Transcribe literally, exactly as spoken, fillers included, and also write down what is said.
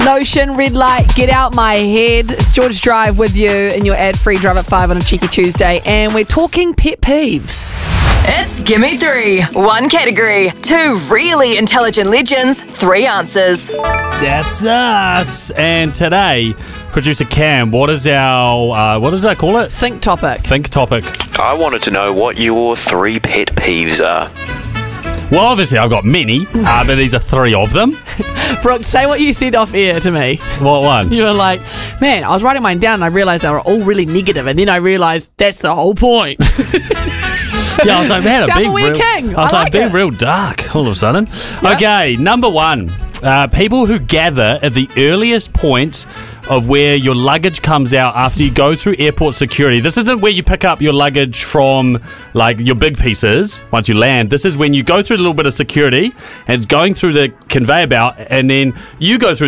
Notion, red light, get out my head. It's George Drive with you in your ad-free Drive at five on a Cheeky Tuesday, and we're talking pet peeves. It's Gimme Three. One category, two really intelligent legends, three answers. That's us. And today, producer Cam, what is our, uh, what did I call it? Think topic. Think topic. I wanted to know what your three pet peeves are. Well, obviously I've got many, uh, but these are three of them. Brooke, say what you said off air to me. What one? You were like, man, I was writing mine down and I realised they were all really negative, and then I realised that's the whole point. Yeah, I was like, man, I'm being Self-aware real, king. I was I like, like being it. real dark all of a sudden. Yep. Okay, number one. Uh, people who gather at the earliest point of where your luggage comes out after you go through airport security. This isn't where you pick up your luggage from, like, your big pieces once you land. This is when you go through a little bit of security and it's going through the conveyor belt, and then you go through